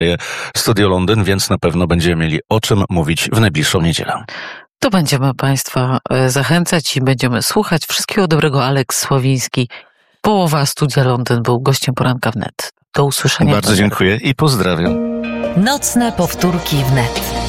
Studio Londyn, więc na pewno będziemy mieli o czym mówić w najbliższą niedzielę. To będziemy Państwa zachęcać i będziemy słuchać. Wszystkiego dobrego. Aleks Sławiński, połowa Studia Londyn, był gościem Poranka Wnet. Do usłyszenia. Bardzo dziękuję i pozdrawiam. Nocne powtórki wnet.